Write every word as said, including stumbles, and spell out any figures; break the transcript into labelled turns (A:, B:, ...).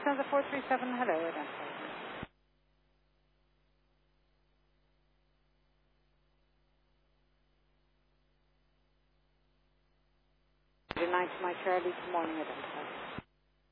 A: Lufthansa four three seven, hello, identify. Good night, my Charlie, good morning, identify.